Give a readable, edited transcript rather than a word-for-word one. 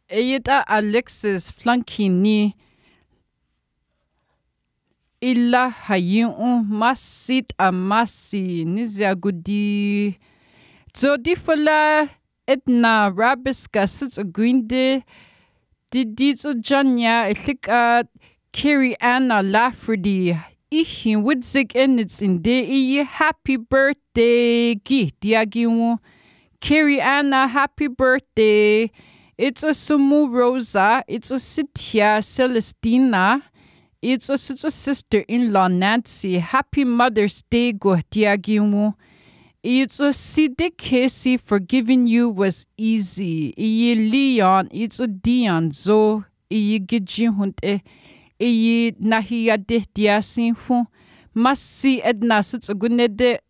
Eyita Alexis Flankini illa hayun masit amasi niziagudi Zodifala etna rabiska sits a gwinde Diditso Janya Elika Carrie Anna Lafferty Ihin Woodsig and it's in de happy birthday gi diagimu Carrie Anna happy birthday. It's a Sumu Rosa, it's a Sitya Celestina, it's a sister-in-law Nancy. Happy Mother's Day go diagimu. It's a Sidik Casey forgiving you was easy. Iye Leon, it's a Dion zo. Iye Gijin hunte. Iye Nahia de diasin hu. Masi Edna sits a gunede